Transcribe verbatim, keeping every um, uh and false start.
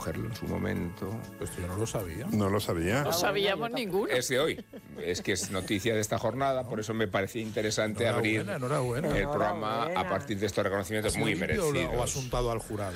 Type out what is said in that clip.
recogerlo en su momento. Pues yo no lo sabía. No lo sabía. No sabíamos ninguno. Es de hoy. Es que es noticia de esta jornada, por eso me parecía interesante abrir Enhorabuena, enhorabuena. el programa a partir de estos reconocimientos muy merecidos. ¿O asuntado al jurado?